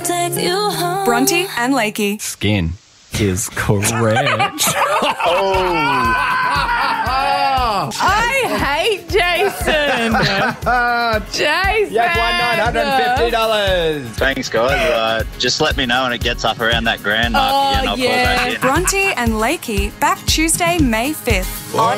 take you home. Bronte and Lakey. Skin is correct. I hate Jason. Jason. You have won $950. Thanks, guys. Just let me know when it gets up around that grand mark again. I'll call back in. Bronte and Lakey back Tuesday, May 5th. All